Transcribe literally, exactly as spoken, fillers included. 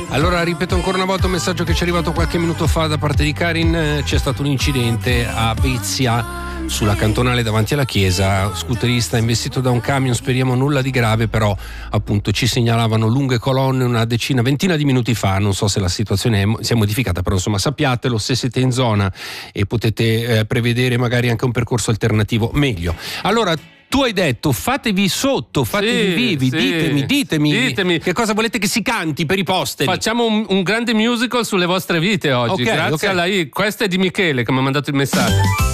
Allora ripeto ancora una volta un messaggio che ci è arrivato qualche minuto fa da parte di Karin. C'è stato un incidente a Vezia sulla cantonale davanti alla chiesa, scooterista investito da un camion, speriamo nulla di grave, però appunto ci segnalavano lunghe colonne una decina, ventina di minuti fa. Non so se la situazione è, si è modificata, però insomma sappiatelo, se siete in zona e potete eh, prevedere magari anche un percorso alternativo, meglio. Allora, tu hai detto fatevi sotto, fatevi sì, vivi, sì. ditemi, ditemi, ditemi che cosa volete che si canti per i posteri. Facciamo un, un grande musical sulle vostre vite oggi, okay, grazie okay. alla I. Questa è di Michele che mi ha mandato il messaggio.